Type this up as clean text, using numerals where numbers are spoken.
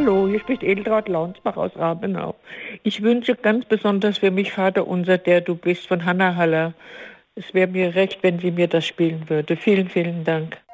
Hallo, hier spricht Edeltraud Launsbach aus Rabenau. Ich wünsche ganz besonders für mich Vater unser, der du bist, von Hannah Haller. Es wäre mir recht, wenn sie mir das spielen würde. Vielen, vielen Dank.